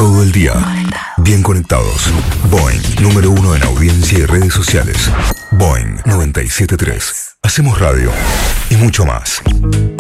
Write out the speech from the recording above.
todo el día. Bien conectados. Boeing, número 1 en audiencia y redes sociales. Boeing 97.3. Hacemos radio y mucho más.